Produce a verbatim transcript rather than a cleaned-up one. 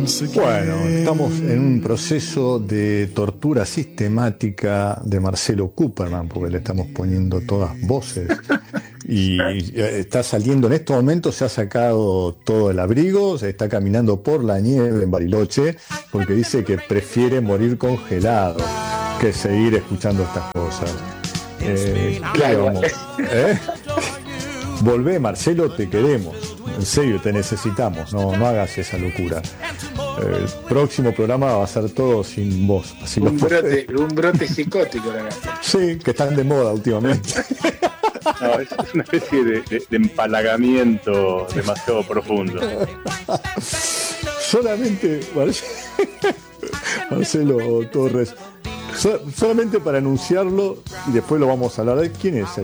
Bueno, estamos en un proceso de tortura sistemática de Marcelo Cooperman, porque le estamos poniendo todas voces. Y está saliendo en estos momentos, se ha sacado todo el abrigo, se está caminando por la nieve en Bariloche, porque dice que prefiere morir congelado que seguir escuchando estas cosas. Eh, ¿qué vamos? ¿Eh? Volvé, Marcelo, te queremos. En serio, te necesitamos. No, no hagas esa locura. El próximo programa va a ser todo sin voz. Así un, brote, un brote psicótico, la verdad. Sí, que están de moda últimamente. No, es, es una especie de, de, de empalagamiento demasiado profundo. Solamente, Marcelo Torres, so, solamente para anunciarlo, y después lo vamos a hablar de quién es el